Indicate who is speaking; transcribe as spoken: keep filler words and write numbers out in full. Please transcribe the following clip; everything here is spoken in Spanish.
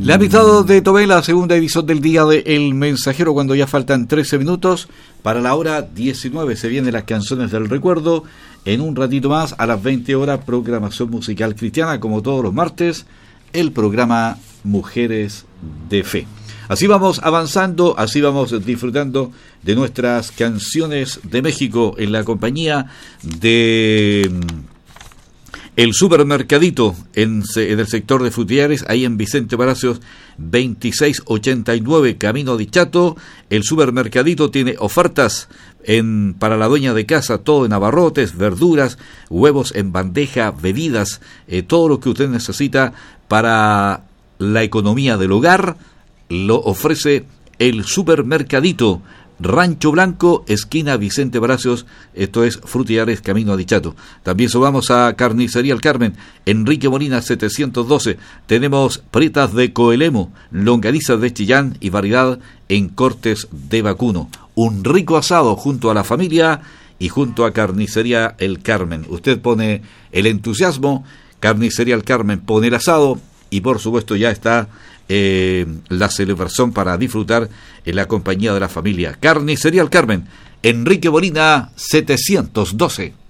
Speaker 1: La mitad de Tobé, la segunda edición del día de El Mensajero, cuando ya faltan trece minutos para la hora diecinueve. Se vienen las canciones del recuerdo. En un ratito más, a las veinte horas, programación musical cristiana, como todos los martes, el programa Mujeres de Fe. Así vamos avanzando, así vamos disfrutando de nuestras canciones de México en la compañía de El Supermercadito en, en el sector de Frutillar, ahí en Vicente Palacios veintiséis ochenta y nueve, Camino de Chato. El Supermercadito tiene ofertas en para la dueña de casa, todo en abarrotes, verduras, huevos en bandeja, bebidas, eh, todo lo que usted necesita para la economía del hogar, lo ofrece el Supermercadito. Rancho Blanco, esquina Vicente Palacios, esto es Frutillares, Camino a Dichato. También subamos a Carnicería El Carmen, Enrique Molina setecientos doce. Tenemos pretas de Coelemo, longanizas de Chillán y variedad en cortes de vacuno. Un rico asado junto a la familia y junto a Carnicería El Carmen. Usted pone el entusiasmo, Carnicería El Carmen pone el asado y por supuesto ya está Eh, la celebración para disfrutar en la compañía de la familia. Carnicería El Carmen, Enrique Molina setecientos doce.